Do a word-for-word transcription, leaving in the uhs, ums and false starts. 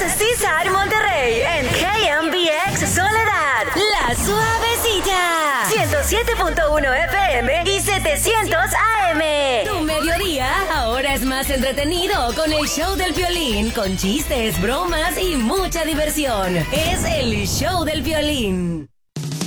César Monterrey en K M B X Soledad. La Suavecilla. ciento siete punto uno F M y setecientos A M. Tu mediodía ahora es más entretenido con el show del Piolín, con chistes, bromas y mucha diversión. Es el show del Piolín.